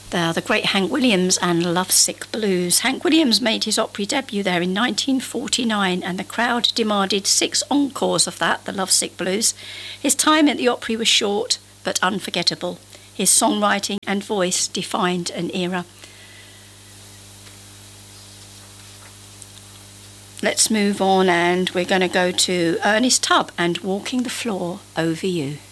They are the great Hank Williams and Lovesick Blues. Hank Williams made his Opry debut there in 1949, and the crowd demanded 6 encores of that, the Lovesick Blues. His time at the Opry was short but unforgettable. His songwriting and voice defined an era. Let's move on, and we're going to go to Ernest Tubb and Walking the Floor Over You.